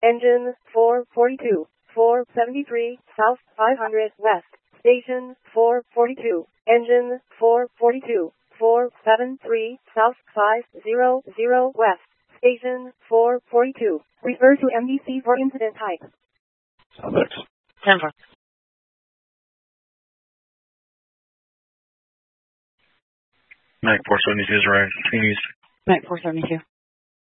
Engine 442, 473, South 500 West. Station 442, Engine 442, 473, South 500 West. Station 442. Refer to MDC for incident type. Summit. Denver. Mac 472 is right. Continues. Mac 472.